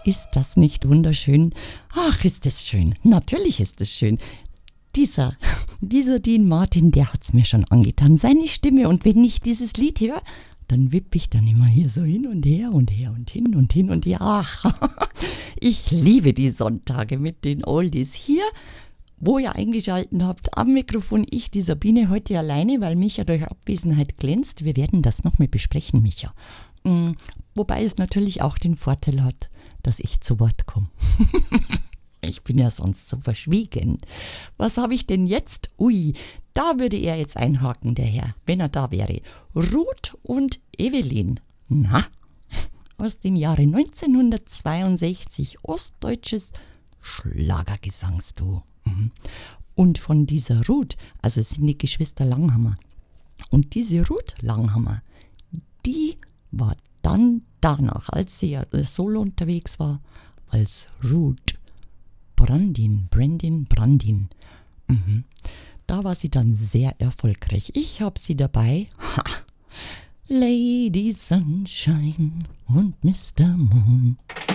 Ist das nicht wunderschön? Ach, ist das schön. Natürlich ist es schön. Dieser Dean Martin, der hat's mir schon angetan. Seine Stimme. Und wenn ich dieses Lied höre, dann wippe ich dann immer hier so hin und her und her und hin und hin und her. Ach, ich liebe die Sonntage mit den Oldies. Hier, wo ihr eingeschalten habt, am Mikrofon ich, die Sabine, heute alleine, weil Micha durch Abwesenheit glänzt. Wir werden das nochmal besprechen, Micha. Wobei es natürlich auch den Vorteil hat, dass ich zu Wort komme. Ich bin ja sonst so verschwiegen. Was habe ich denn jetzt? Ui, da würde er jetzt einhaken, der Herr, wenn er da wäre. Ruth und Evelyn. Na, aus dem Jahre 1962, ostdeutsches Schlagergesangsduo. Und von dieser Ruth, also es sind die Geschwister Langhammer. Und diese Ruth Langhammer, die war dann danach, als sie ja solo unterwegs war, als Ruth Brandin. Da war sie dann sehr erfolgreich. Ich habe sie dabei. Lady Sunshine und Mr. Moon.